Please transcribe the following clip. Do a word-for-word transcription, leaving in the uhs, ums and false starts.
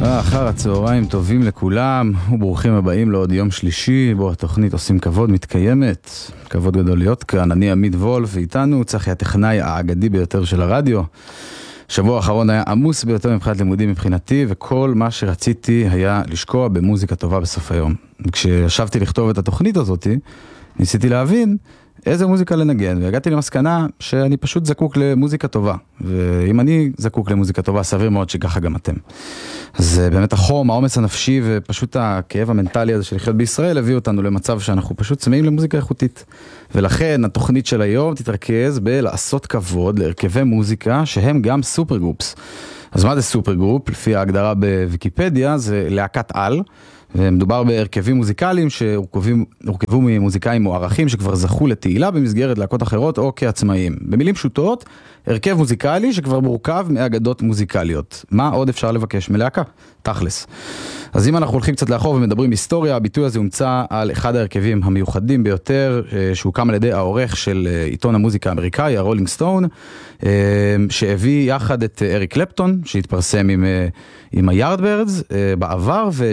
אחר הצהריים טובים לכולם, וברוכים הבאים לעוד יום שלישי, בו התוכנית עושים כבוד מתקיימת. כבוד גדול להיות כאן, אני עמית וולף, ואיתנו צחי הטכנאי האגדי ביותר של הרדיו. שבוע האחרון היה עמוס ביותר מבחינת לימודים מבחינתי, וכל מה שרציתי היה לשקוע במוזיקה טובה בסוף היום. כשישבתי לכתוב את התוכנית הזאת, ניסיתי להבין איזה מוזיקה לנגן, והגעתי למסקנה שאני פשוט זקוק למוזיקה טובה. ואם אני זקוק למוזיקה טובה, סביר מאוד שככה גם אתם. אז באמת החום, העומס הנפשי ופשוט הכאב המנטלי הזה של לחיות בישראל הביא אותנו למצב שאנחנו פשוט צמאים למוזיקה איכותית. ולכן התוכנית של היום תתרכז בלעשות כבוד להרכבי מוזיקה שהם גם סופר גרופס. אז מה זה סופר גרופ? לפי ההגדרה בוויקיפדיה זה להקת על, ומדובר בהרכבים מוזיקליים שהורכבו ממוזיקאים מוערכים שכבר זכו לתהילה במסגרת להקות אחרות או כעצמאיים. במילים פשוטות, הרכב מוזיקלי שכבר מורכב מאגדות מוזיקליות. מה עוד אפשר לבקש מלהקה? תכלס. אז אם אנחנו הולכים קצת לאחור ומדברים היסטוריה, הביטוי הזה הומצא על אחד ההרכבים המיוחדים ביותר, שהוקם על ידי העורך של עיתון המוזיקה האמריקאי, הרולינג סטון, שהביא יחד את אריק קלפטון, שהתפרסם עם, עם היארדברדס בעבר,